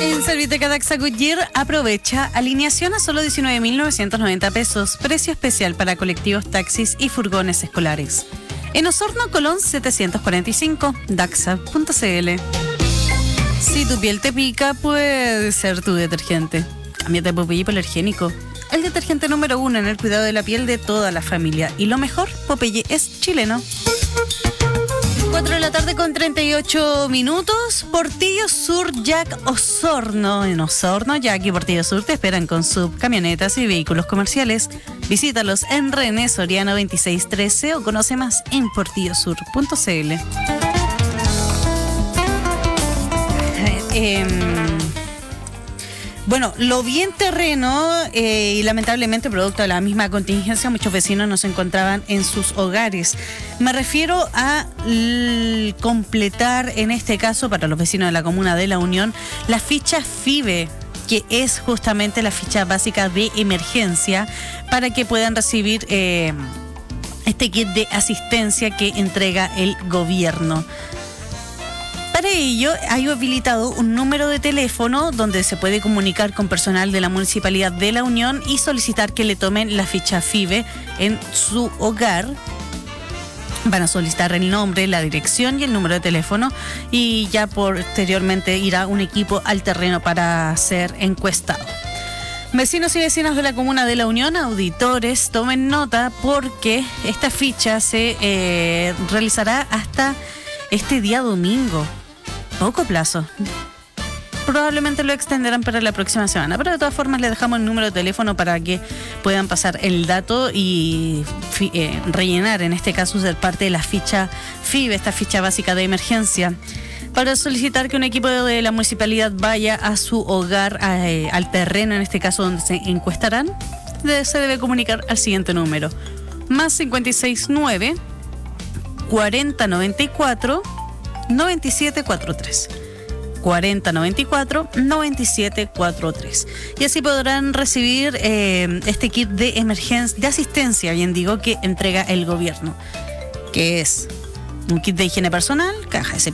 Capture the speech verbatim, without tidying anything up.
En Serviteca Daxa Goodyear aprovecha alineación a solo diecinueve mil novecientos noventa pesos. Precio especial para colectivos, taxis y furgones escolares. En Osorno, Colón setecientos cuarenta y cinco, daxa punto c l. Si tu piel te pica, puede ser tu detergente. Cámbiate a Popeye Hipoalergénico. El detergente número uno en el cuidado de la piel de toda la familia. Y lo mejor, Popeye es chileno. cuatro de la tarde con treinta y ocho minutos. Portillo Sur, Jack Osorno. En Osorno, Jack y Portillo Sur te esperan con subcamionetas y vehículos comerciales. Visítalos en René Soriano veintiséis trece o conoce más en portillo sur punto c l. Eh, Bueno, lo vi en terreno eh, y lamentablemente producto de la misma contingencia muchos vecinos no se encontraban en sus hogares. Me refiero a l- completar en este caso para los vecinos de la comuna de La Unión la ficha FIBE, que es justamente la ficha básica de emergencia para que puedan recibir eh, este kit de asistencia que entrega el gobierno. Para ello, hay habilitado un número de teléfono donde se puede comunicar con personal de la Municipalidad de La Unión y solicitar que le tomen la ficha FIBE en su hogar. Van a solicitar el nombre, la dirección y el número de teléfono y ya posteriormente irá un equipo al terreno para ser encuestado. Vecinos y vecinas de la comuna de La Unión, auditores, tomen nota porque esta ficha se eh, realizará hasta este día domingo. Poco plazo. Probablemente lo extenderán para la próxima semana, pero de todas formas les dejamos el número de teléfono para que puedan pasar el dato y fi- eh, rellenar, en este caso, ser parte de la ficha FIBE, esta ficha básica de emergencia, para solicitar que un equipo de la municipalidad vaya a su hogar, eh, al terreno, en este caso donde se encuestarán. Se debe comunicar al siguiente número: más cincuenta y seis nueve, cuarenta noventa y cuatro, noventa y siete cuarenta y tres. cuarenta noventa y cuatro, noventa y siete cuarenta y tres. Y así podrán recibir eh, este kit de emergencia, de asistencia, bien digo, que entrega el gobierno, que es un kit de higiene personal, caja de